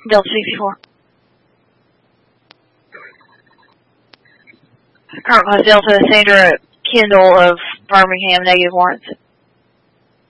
Delta 64. Current class Delta, Sandra Kendall of Birmingham, negative warrants.